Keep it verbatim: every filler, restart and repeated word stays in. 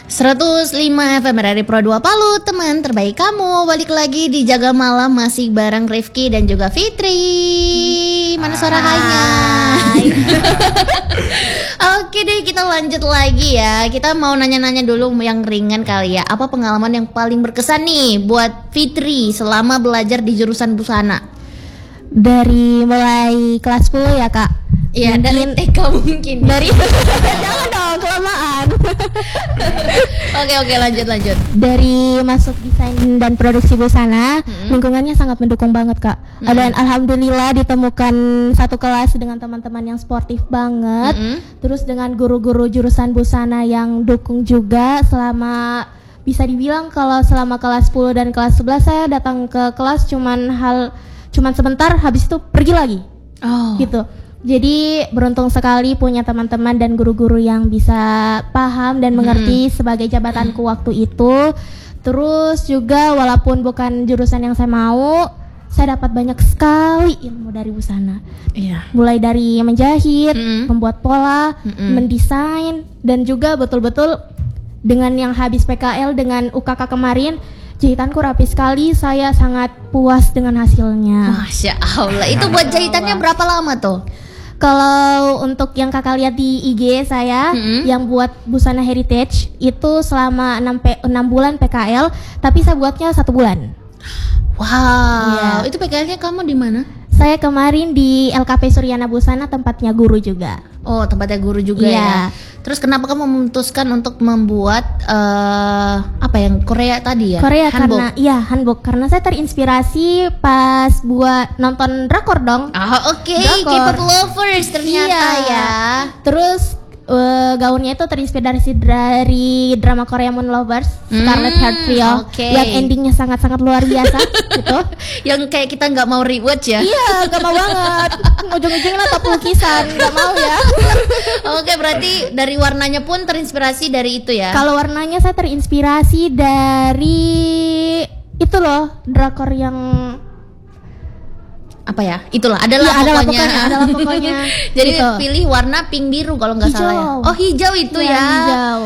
seratus lima F M dari Pro dua Palu, teman terbaik kamu. Balik lagi di Jaga Malam masih bareng Rifki dan juga Fitri. Mana suara hanya? Oke deh, kita lanjut lagi ya. Kita mau nanya-nanya dulu yang ringan kali ya. Apa pengalaman yang paling berkesan nih buat Fitri selama belajar di jurusan busana? Dari mulai kelas sepuluh ya kak? Iya, dari T K mungkin. Dari jangan dong, kelamaan. Oke oke lanjut lanjut. Dari masuk desain dan produksi busana, mm-hmm. lingkungannya sangat mendukung banget kak. Mm-hmm. Dan alhamdulillah ditemukan satu kelas dengan teman-teman yang sportif banget. Mm-hmm. Terus dengan guru-guru jurusan busana yang dukung juga. Selama bisa dibilang kalau selama kelas sepuluh dan kelas sebelas saya datang ke kelas cuman hal cuman sebentar, habis itu pergi lagi. Oh. Gitu. Jadi beruntung sekali punya teman-teman dan guru-guru yang bisa paham dan mengerti hmm. sebagai jabatanku waktu itu. Terus juga walaupun bukan jurusan yang saya mau, saya dapat banyak sekali ilmu dari busana. Iya. Mulai dari menjahit, hmm. membuat pola, hmm. mendesain, dan juga betul-betul dengan yang habis P K L dengan U K K kemarin, jahitanku rapi sekali, saya sangat puas dengan hasilnya. Masya Allah, itu buat jahitannya berapa lama tuh? Kalau untuk yang kakak lihat di I G saya, mm-hmm. yang buat busana heritage itu selama enam bulan P K L, tapi saya buatnya satu bulan. Wow, ya. Itu P K L-nya kamu di mana? Saya kemarin di L K P Suryana Busana, tempatnya guru juga. Oh, tempatnya guru juga ya. ya. Terus kenapa kamu memutuskan untuk membuat uh, apa yang Korea tadi ya? Korea hanbok. Karena iya hanbok karena saya terinspirasi pas buat nonton drakor dong. Ah oke, okay. K-pop lovers ternyata iya. ya. Terus uh, gaunnya itu terinspirasi dari drama Korea Moon Lovers, hmm, Scarlet Heart Trio, okay. yang endingnya sangat-sangat luar biasa gitu. Yang kayak kita nggak mau rewatch ya? Iya, nggak mau banget. Ujung-ujungnya top lukisan, nggak mau ya. Oke, berarti dari warnanya pun terinspirasi dari itu ya? Kalau warnanya saya terinspirasi dari itu loh, drakor yang apa ya? Itulah, adalah ya, pokoknya. Adalah pokoknya, adalah pokoknya. Jadi gitu. Pilih warna pink biru kalau nggak salah ya. Oh, hijau itu ya. ya. Hijau.